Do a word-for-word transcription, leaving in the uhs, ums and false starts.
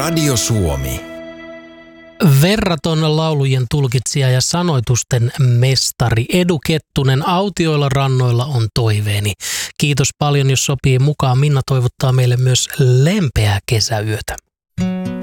Radio Suomi. Verraton laulujen tulkitsija ja sanoitusten mestari Edu Kettunen, autioilla rannoilla on toiveeni. Kiitos paljon, jos sopii mukaan. Minna toivottaa meille myös lempeää kesäyötä.